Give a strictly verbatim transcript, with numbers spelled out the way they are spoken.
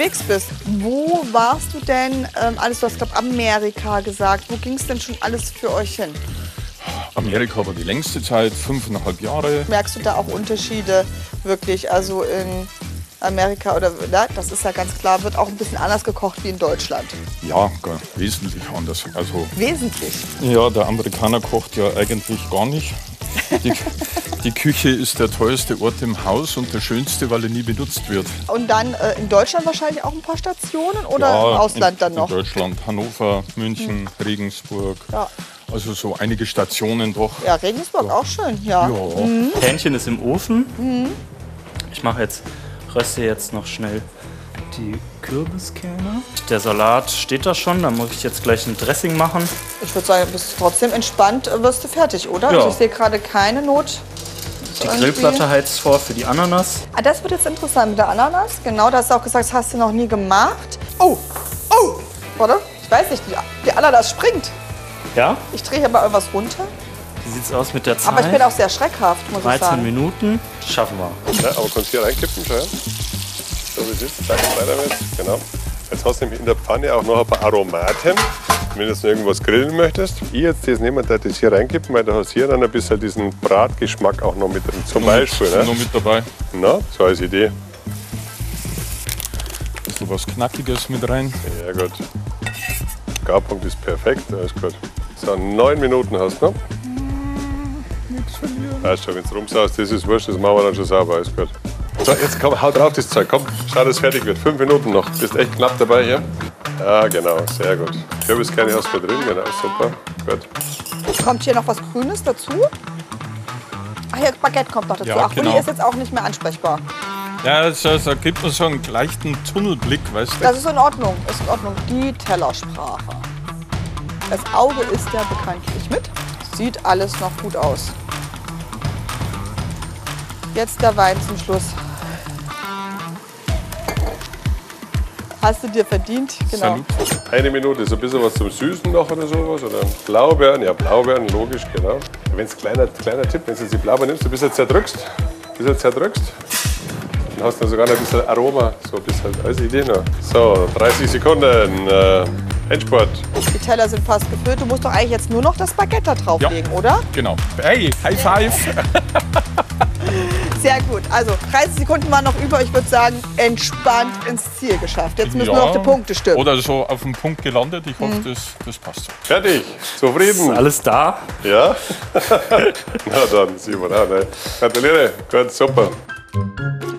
unterwegs bist, wo warst du denn ähm, alles? Du hast, glaube Amerika gesagt. Wo ging es denn schon alles für euch hin? Amerika war die längste Zeit, fünfeinhalb Jahre. Merkst du da auch Unterschiede wirklich? Also in Amerika oder ja, das ist ja ganz klar, wird auch ein bisschen anders gekocht wie in Deutschland. Ja, gar, wesentlich anders. Also, Wesentlich? ja, der Amerikaner kocht ja eigentlich gar nicht. Die, die Küche ist der teuerste Ort im Haus und der schönste, weil er nie benutzt wird. Und dann äh, in Deutschland wahrscheinlich auch ein paar Stationen oder ja, im Ausland in, dann noch? In Deutschland, Hannover, München, hm. Regensburg. Ja. Also so einige Stationen doch. Ja, Regensburg ja. auch schön, ja. ja. Mhm. Hähnchen ist im Ofen. Mhm. Ich mache jetzt, röste jetzt noch schnell die Kürbiskerne. Der Salat steht da schon, da muss ich jetzt gleich ein Dressing machen. Ich würde sagen, bist trotzdem entspannt, wirst du fertig, oder? Ja. Also ich sehe gerade keine Not. Die Grillplatte heizt vor für die Ananas. Ah, das wird jetzt interessant mit der Ananas. Genau, da hast du auch gesagt, das hast du noch nie gemacht. Oh, oh, warte, ich weiß nicht, die, die Ananas springt. Ja? Ich drehe hier mal irgendwas runter. Wie sieht's aus mit der Zeit? Aber ich bin auch sehr schreckhaft, muss ich sagen. dreizehn Minuten, schaffen wir. Ja, aber kannst du hier reinkippen, schau her. So wie es ist, zack, weiter mit. Genau. Jetzt hast du nämlich in der Pfanne auch noch ein paar Aromaten, wenn du jetzt noch irgendwas grillen möchtest. Ich jetzt das nehmen, da das hier reinkippen, weil du hast hier dann ein bisschen diesen Bratgeschmack auch noch mit drin. Zum noch Beispiel. Mit, ne? noch mit dabei. Na, so als Idee. Ein bisschen was Knackiges mit rein. Ja gut. Garpunkt ist perfekt, alles gut. So, neun Minuten hast du noch. Nichts verlieren. Weißt du, wenn du rumsaust, das ist wurscht, das machen wir dann schon sauber, alles gut. So, jetzt komm, hau drauf das Zeug, komm, schau, dass es fertig wird. Fünf Minuten noch, bist echt knapp dabei hier. Ja, genau, sehr gut. Kürbiskerne hast du drin, genau, super, gut. Kommt hier noch was Grünes dazu? Ach ja, Baguette kommt noch dazu. Ja, Ach, genau. Uli ist jetzt auch nicht mehr ansprechbar. Ja, es, es gibt mir so einen leichten Tunnelblick, weißt du? Das ist in Ordnung, ist in Ordnung. Die Tellersprache. Das Auge ist ja bekanntlich mit. Sieht alles noch gut aus. Jetzt der Wein zum Schluss. Hast du dir verdient, genau. Salut. Eine Minute, so ein bisschen was zum Süßen noch oder sowas? Oder Blaubeeren? Ja, Blaubeeren, logisch, genau. Wenn es kleiner, kleiner Tipp, wenn du jetzt die Blaubeeren nimmst, du ein bisschen zerdrückst, ein bisschen zerdrückst, dann hast du sogar noch ein bisschen Aroma, so ein bisschen als Idee noch. So, dreißig Sekunden, äh, Endspurt. Die Teller sind fast gefüllt. Du musst doch eigentlich jetzt nur noch das Baguette da drauflegen, ja, oder? Genau. Hey, High Five! Sehr gut. Also dreißig Sekunden waren noch über. Ich würde sagen, entspannt ins Ziel geschafft. Jetzt müssen ja, wir noch die Punkte stimmen. Oder so auf den Punkt gelandet. Ich hoffe, mhm. das, das passt so. Fertig, zufrieden. Ist alles da? Ja? Na dann, Simon, ah, ne. Gratuliere, gut, super.